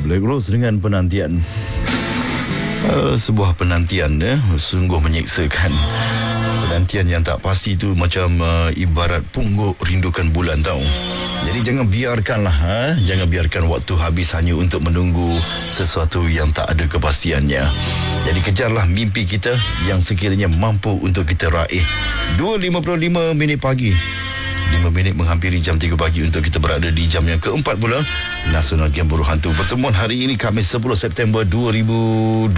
Black Rose dengan penantian. Sebuah penantian sungguh menyeksakan. Penantian yang tak pasti tu macam ibarat pungguk rindukan bulan tau. Jadi jangan biarkan waktu habis hanya untuk menunggu sesuatu yang tak ada kepastiannya. Jadi kejarlah mimpi kita yang sekiranya mampu untuk kita raih. 2.55 minit pagi, 5 minit menghampiri jam 3 pagi untuk kita berada di jam yang keempat pula Nasional Game Buruh Hantu. Pertemuan hari ini Khamis 10 September 2026,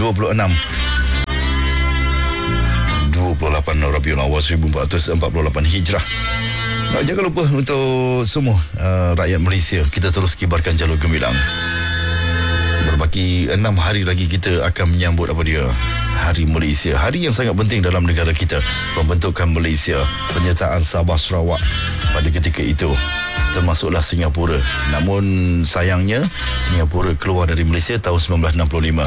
28 Rabiul Awal 1448 Hijrah. Jangan lupa untuk semua rakyat Malaysia, kita terus kibarkan jalur gemilang. Berbaki 6 hari lagi kita akan menyambut Hari Malaysia, hari yang sangat penting dalam negara kita, pembentukan Malaysia, penyertaan Sabah Sarawak pada ketika itu, termasuklah Singapura. Namun sayangnya Singapura keluar dari Malaysia tahun 1965.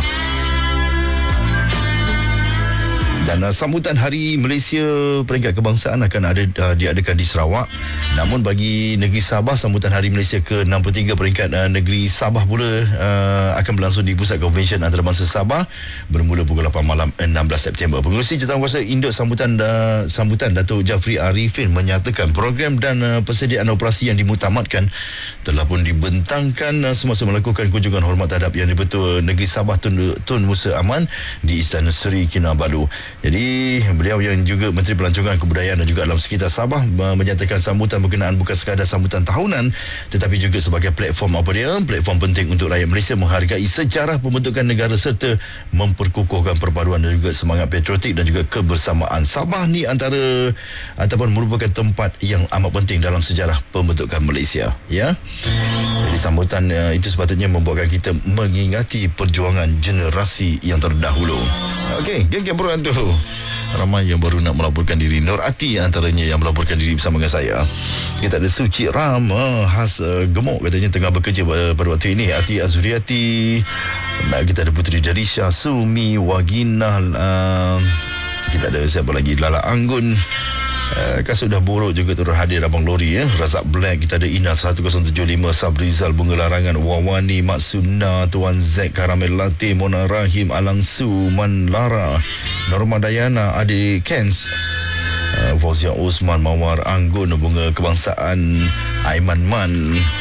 Dan sambutan Hari Malaysia peringkat kebangsaan akan diadakan di Sarawak. Namun bagi negeri Sabah, sambutan Hari Malaysia ke-63 peringkat negeri Sabah pula akan berlangsung di Pusat Konvensyen Antarabangsa Sabah bermula pukul 8 malam 16 September. Pengerusi Jawatankuasa Induk Sambutan Datuk Jafri Arifin menyatakan program dan persediaan operasi yang dimutamatkan telah pun dibentangkan semasa melakukan kunjungan hormat terhadap Yang di-Pertua Negeri Sabah Tun Musa Aman di Istana Seri Kinabalu. Jadi beliau yang juga Menteri Pelancongan Kebudayaan dan juga Alam Sekitar Sabah menyatakan sambutan berkenaan bukan sekadar sambutan tahunan tetapi juga sebagai platform platform penting untuk rakyat Malaysia menghargai sejarah pembentukan negara serta memperkukuhkan perpaduan dan juga semangat patriotik dan juga kebersamaan. Sabah ni merupakan tempat yang amat penting dalam sejarah pembentukan Malaysia, ya. Jadi sambutan itu sepatutnya membuatkan kita mengingati perjuangan generasi yang terdahulu. Okey, geng-geng Buruh Hantu. Ramai yang baru nak melaporkan diri. Nur Ati antaranya yang melaporkan diri bersama dengan saya. Kita ada Suci Ram khas gemuk katanya tengah bekerja pada waktu ini. Ati Azuriati. Kita ada Puteri Darisha, Sumi Wagina. Kita ada siapa lagi? Lala Anggun. Kasut dah buruk juga turut hadir Abang Lori, Razak Black. Kita ada Ina 1075, Sabrizal Bunga Larangan, Wawani Maksuna, Tuan Zek, Karamel Latte, Mona Rahim, Alangsu, Man Lara, Norma Dayana, Adi Kens, Fauzia Osman, Mawar Anggun, Bunga Kebangsaan, Aiman Man,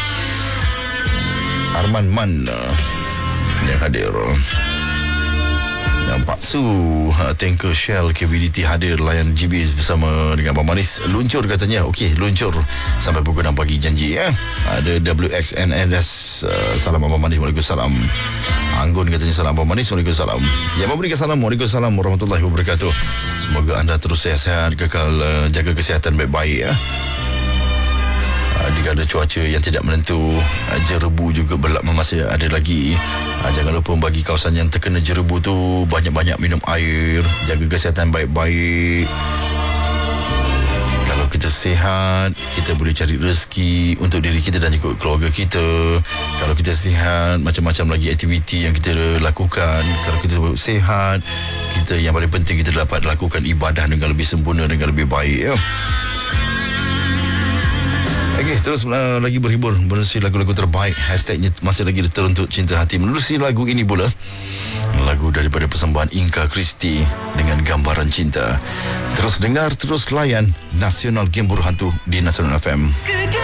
Arman Man yang hadir. Yang Pak Su, tanker Shell KBDT hadir layan GB bersama dengan Abang Manis. Luncur katanya. Okey, luncur sampai pukul 6 pagi janji, Ada WXNNS, salam Abang Manis, Waalaikumsalam. Anggun katanya salam Abang Manis, Waalaikumsalam. Yang memberikan salam, Waalaikumsalam warahmatullahi wabarakatuh. Semoga anda terus sihat-sihat, kekal jaga kesihatan baik-baik, Jika ada cuaca yang tidak menentu, jerebu juga masih ada lagi. Jangan lupa bagi kawasan yang terkena jerebu tu banyak-banyak minum air, jaga kesihatan baik-baik. Kalau kita sihat, kita boleh cari rezeki untuk diri kita dan juga keluarga kita. Kalau kita sihat, macam-macam lagi aktiviti yang kita lakukan. Kalau kita sihat, kita yang paling penting kita dapat lakukan ibadah dengan lebih sempurna, dengan lebih baik, Okey, terus lagi berhibur menerusi lagu-lagu terbaik. Hashtagnya masih lagi teruntuk cinta hati. Menerusi lagu ini pula, lagu daripada persembahan Inka Kristi dengan Gambaran Cinta. Terus dengar, terus layan Nasional Game Buruh Hantu di Nasional FM.